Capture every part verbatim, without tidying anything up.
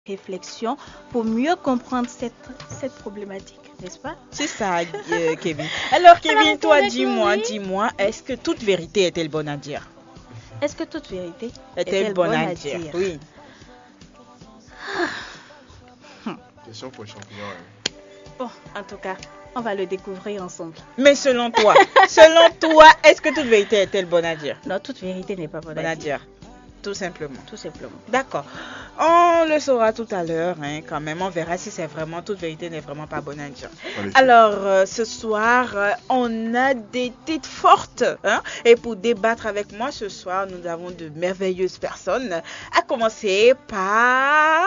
réflexion pour mieux comprendre cette, cette problématique, n'est-ce pas? C'est ça, euh, Kevin. Alors, Kevin, Alors, toi, avec dis-moi, Marie. dis-moi, est-ce que toute vérité est-elle bonne à dire? Est-ce que toute vérité Est-elle bonne à dire? Oui. Question pour champignon. Hein. Bon, en tout cas, on va le découvrir ensemble. Mais selon toi, selon toi, est-ce que toute vérité est-elle bonne à dire? Non, toute vérité n'est pas bonne, Bonne à à dire. dire. Tout simplement. Tout simplement. D'accord. On le saura tout à l'heure, hein, quand même. On verra si c'est vraiment, toute vérité n'est vraiment pas bonne à dire. Allez, Alors, euh, ce soir, euh, on a des têtes fortes. Hein, et pour débattre avec moi ce soir, nous avons de merveilleuses personnes. À commencer par...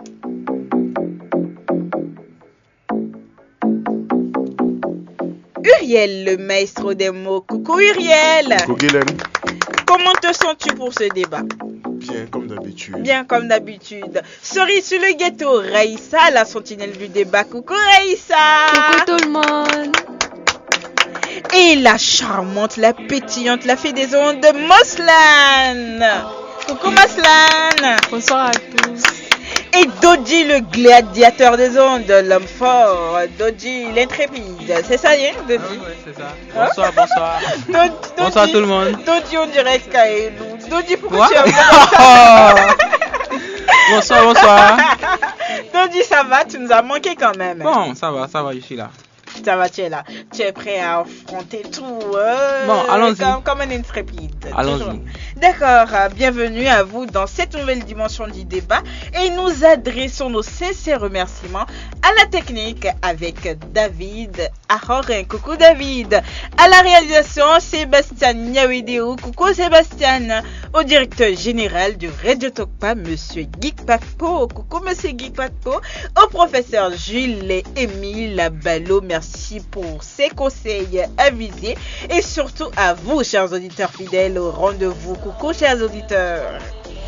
Uriel, le maestro des mots. Coucou Uriel. Coucou Guylaine. Comment te sens-tu pour ce débat? Bien comme d'habitude. Bien comme d'habitude. Cerise sur le ghetto, Raïssa, la sentinelle du débat. Coucou Raïssa. Coucou tout le monde. Et la charmante, la pétillante, la fée des ondes, Moslan. Coucou Moslan. Bonsoir à tous. Et Doji, le gladiateur des ondes, l'homme fort. Doji, l'intrépide. C'est ça, hein, Doji? Ah ouais, c'est ça. Bonsoir, bonsoir. Doji, Bonsoir tout le monde. Doji, on dirait Skyelou. Doji, pourquoi Quoi? tu as pas Bonsoir, bonsoir. Doji, ça va? Tu nous as manqué quand même. Bon, ça va, ça va, je suis là. Ça va, tu es là. Tu es prêt à affronter tout. euh, Bon, allons-y. Comme, comme un intrépide. Allons-y. Toujours. D'accord, euh, bienvenue à vous dans cette nouvelle dimension du débat. Et nous adressons nos sincères remerciements à la technique avec David Ahorin. Coucou David. À la réalisation, Sébastien Niawidéou. Coucou Sébastien. Au directeur général du Radio Tokpa, Monsieur Geek Papo. Coucou Monsieur Geek Papo. Au professeur Jules et Émile Ballot. Merci pour ces conseils avisés. Et surtout à vous, chers auditeurs fidèles, au rendez-vous. Coucou, chers auditeurs.